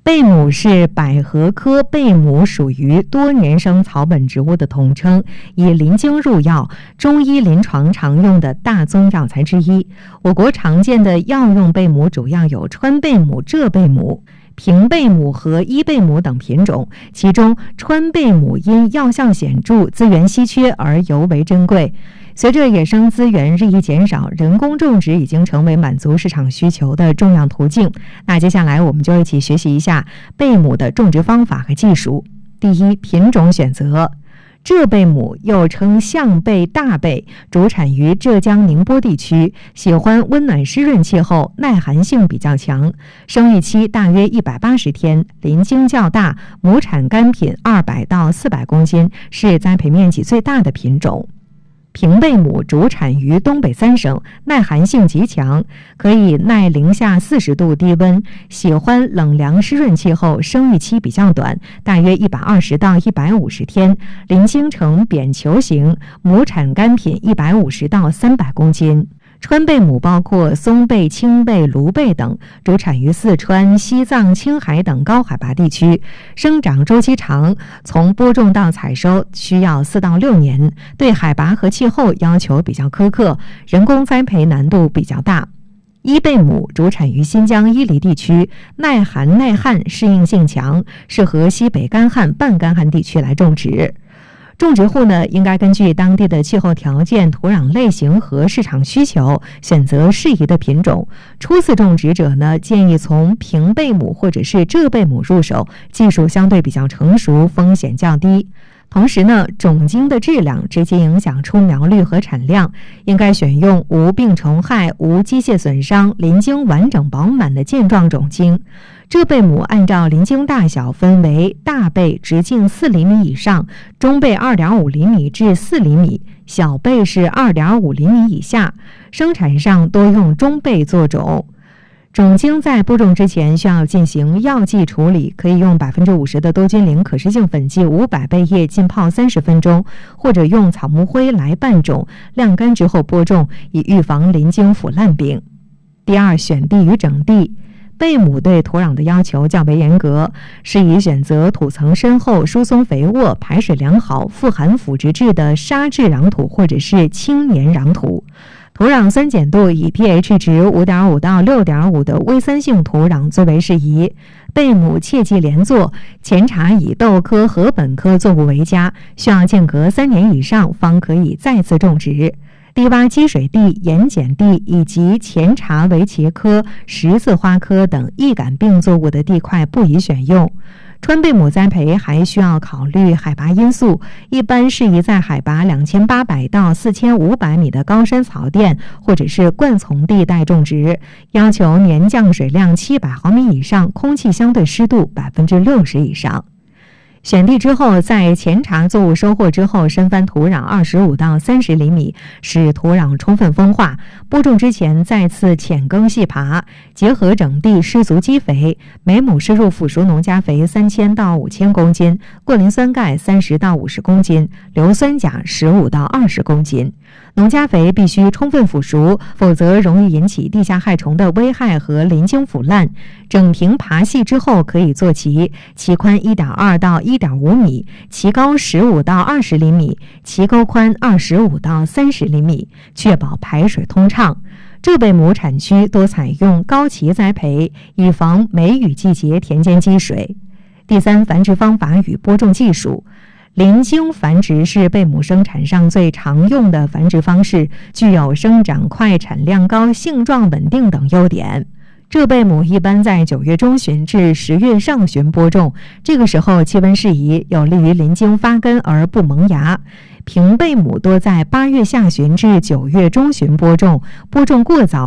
贝母是百合科贝母属于多年生草本植物的统称，以鳞茎入药，中医临床常用的大宗药材之一。我国常见的药用贝母主要有川贝母、浙贝母、平贝母和伊贝母等品种，其中川贝母因药效显著、资源稀缺而尤为珍贵。随着野生资源日益减少，人工种植已经成为满足市场需求的重要途径。那接下来我们就一起学习一下贝母的种植方法和技术。第一，品种选择。浙贝母又称象贝、大贝，主产于浙江宁波地区，喜欢温暖湿润气候，耐寒性比较强，生育期大约180天，鳞茎较大，母产干品200到400公斤，是栽培面积最大的品种。平贝母主产于东北3省，耐寒性极强，可以耐零下40度低温，喜欢冷凉湿润气候，生育期比较短，大约120到150天，鳞茎呈扁球形，母产干品150到300公斤。川贝母包括松贝、青贝、芦贝等，主产于四川、西藏、青海等高海拔地区，生长周期长，从播种到采收需要4到6年，对海拔和气候要求比较苛刻，人工栽培难度比较大。伊贝母主产于新疆伊犁地区，耐寒耐旱，适应性强，适合西北干旱、半干旱地区来种植。种植户呢，应该根据当地的气候条件、土壤类型和市场需求，选择适宜的品种。初次种植者呢，建议从平贝母或者是浙贝母入手，技术相对比较成熟，风险较低。同时呢，种茎的质量直接影响出苗率和产量，应该选用无病虫害、无机械损伤、鳞茎完整饱满的健壮种茎。浙贝母按照鳞茎大小分为大贝直径4厘米以上，中贝2.5厘米至4厘米，小贝是2.5厘米以下。生产上多用中贝做种。种茎在播种之前需要进行药剂处理，可以用50%的多菌灵可食性粉剂500倍液浸泡30分钟，或者用草木灰来拌种，晾干之后播种，以预防鳞茎腐烂病。第二，选地与整地。贝母对土壤的要求较为严格，适宜选择土层深厚、疏松肥沃、排水良好、富含腐殖质的沙质壤土或者是青黏壤土。土壤酸碱度以 pH 值 5.5 到 6.5 的微酸性土壤最为适宜。贝母切忌连作，前茬以豆科和本科作物为佳，需要间隔3年以上方可以再次种植。低洼积水地、盐碱地以及前茬为茄科、十字花科等易感病作物的地块不宜选用。川贝母栽培还需要考虑海拔因素，一般适宜在海拔2800到4500米的高山草甸或者是灌丛地带种植，要求年降水量700毫米以上，空气相对湿度60%以上。选地之后，在前茬作物收获之后，深翻土壤25到30厘米，使土壤充分风化。播种之前再次浅耕细耙，结合整地施足基肥，每亩施入腐熟农家肥3000到5000公斤，过磷酸钙30到50公斤，硫酸钾15到20公斤。农家肥必须充分腐熟，否则容易引起地下害虫的危害和鳞茎腐烂。整平耙细之后可以做畦，畦宽1.2到1.5米，畦高15到20厘米，畦沟宽25到30厘米，确保排水通畅。浙贝母产区多采用高畦栽培，以防梅雨季节田间积水。第三，繁殖方法与播种技术。鳞茎繁殖是贝母生产上最常用的繁殖方式，具有生长快、产量高、性状稳定等优点。浙贝母一般在9月中旬至10月上旬播种，这个时候气温适宜，有利于鳞茎发根而不萌芽。平贝母多在8月下旬至9月中旬播种，播种过早